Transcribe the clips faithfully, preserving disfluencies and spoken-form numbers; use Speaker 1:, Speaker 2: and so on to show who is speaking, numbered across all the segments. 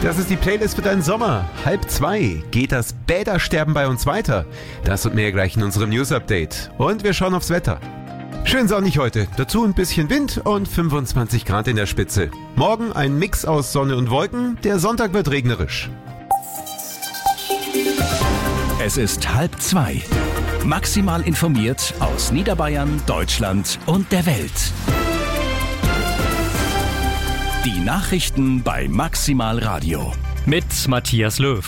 Speaker 1: Das ist die Playlist für deinen Sommer. Halb zwei geht das Bädersterben bei uns weiter. Das und mehr gleich in unserem News-Update. Und wir schauen aufs Wetter. Schön sonnig heute. Dazu ein bisschen Wind und fünfundzwanzig Grad in der Spitze. Morgen ein Mix aus Sonne und Wolken. Der Sonntag wird regnerisch.
Speaker 2: Es ist halb zwei. Maximal informiert aus Niederbayern, Deutschland und der Welt. Die Nachrichten bei Maximal Radio.
Speaker 3: Mit Matthias Löw.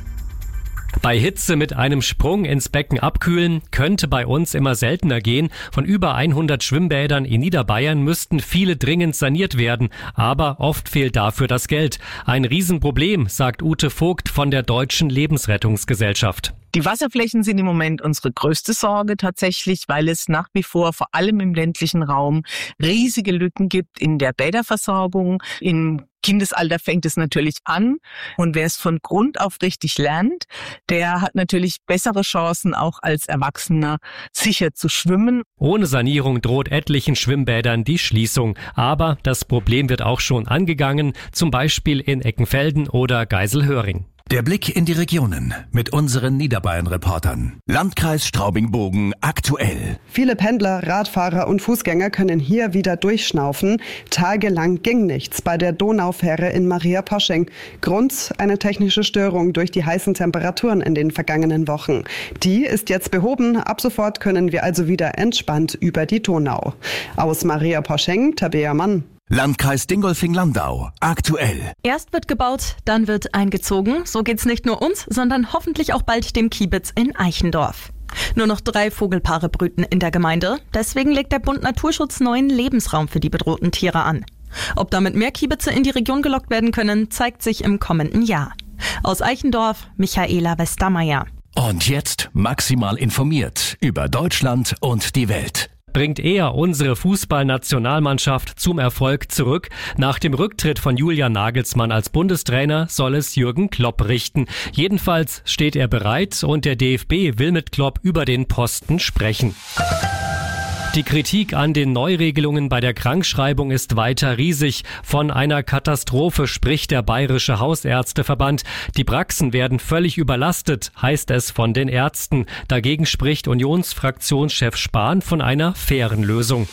Speaker 3: Bei Hitze mit einem Sprung ins Becken abkühlen könnte bei uns immer seltener gehen. Von über hundert Schwimmbädern in Niederbayern müssten viele dringend saniert werden. Aber oft fehlt dafür das Geld. Ein Riesenproblem, sagt Ute Vogt von der Deutschen Lebensrettungsgesellschaft.
Speaker 4: Die Wasserflächen sind im Moment unsere größte Sorge tatsächlich, weil es nach wie vor vor allem im ländlichen Raum riesige Lücken gibt in der Bäderversorgung. Im Kindesalter fängt es natürlich an und wer es von Grund auf richtig lernt, der hat natürlich bessere Chancen auch als Erwachsener sicher zu schwimmen.
Speaker 3: Ohne Sanierung droht etlichen Schwimmbädern die Schließung. Aber das Problem wird auch schon angegangen, zum Beispiel in Eckenfelden oder Geiselhöring.
Speaker 2: Der Blick in die Regionen mit unseren Niederbayern-Reportern. Landkreis Straubing-Bogen aktuell.
Speaker 5: Viele Pendler, Radfahrer und Fußgänger können hier wieder durchschnaufen. Tagelang ging nichts bei der Donaufähre in Maria-Posching. Grund eine technische Störung durch die heißen Temperaturen in den vergangenen Wochen. Die ist jetzt behoben. Ab sofort können wir also wieder entspannt über die Donau. Aus Maria-Posching, Tabea Mann.
Speaker 2: Landkreis Dingolfing-Landau aktuell.
Speaker 6: Erst wird gebaut, dann wird eingezogen. So geht's nicht nur uns, sondern hoffentlich auch bald dem Kiebitz in Eichendorf. Nur noch drei Vogelpaare brüten in der Gemeinde. Deswegen legt der Bund Naturschutz neuen Lebensraum für die bedrohten Tiere an. Ob damit mehr Kiebitze in die Region gelockt werden können, zeigt sich im kommenden Jahr. Aus Eichendorf, Michaela Westermeier.
Speaker 2: Und jetzt maximal informiert über Deutschland und die Welt.
Speaker 3: Bringt er unsere Fußballnationalmannschaft zum Erfolg zurück? Nach dem Rücktritt von Julian Nagelsmann als Bundestrainer soll es Jürgen Klopp richten. Jedenfalls steht er bereit und der D F B will mit Klopp über den Posten sprechen. Die Kritik an den Neuregelungen bei der Krankschreibung ist weiter riesig. Von einer Katastrophe spricht der Bayerische Hausärzteverband. Die Praxen werden völlig überlastet, heißt es von den Ärzten. Dagegen spricht Unionsfraktionschef Spahn von einer fairen Lösung.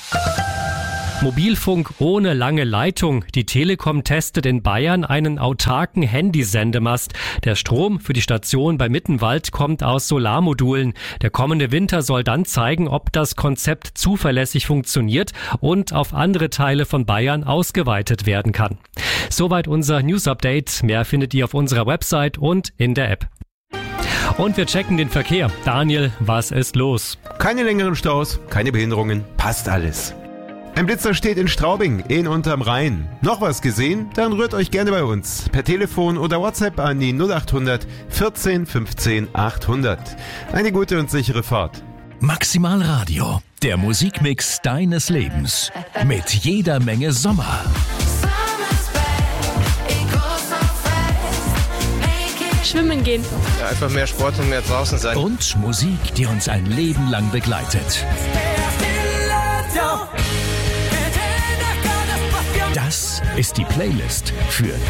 Speaker 3: Mobilfunk ohne lange Leitung. Die Telekom testet in Bayern einen autarken Handysendemast. Der Strom für die Station bei Mittenwald kommt aus Solarmodulen. Der kommende Winter soll dann zeigen, ob das Konzept zuverlässig funktioniert und auf andere Teile von Bayern ausgeweitet werden kann. Soweit unser News-Update. Mehr findet ihr auf unserer Website und in der App. Und wir checken den Verkehr. Daniel, was ist los?
Speaker 1: Keine längeren Staus, keine Behinderungen, passt alles. Ein Blitzer steht in Straubing, in unterm Rhein. Noch was gesehen? Dann rührt euch gerne bei uns. Per Telefon oder WhatsApp an die null achthundert vierzehn fünfzehn achthundert. Eine gute und sichere Fahrt.
Speaker 2: Maximal Radio, der Musikmix deines Lebens. Mit jeder Menge Sommer.
Speaker 7: Schwimmen gehen.
Speaker 8: Ja, einfach mehr Sport und mehr draußen sein.
Speaker 2: Und Musik, die uns ein Leben lang begleitet. Das ist die Playlist für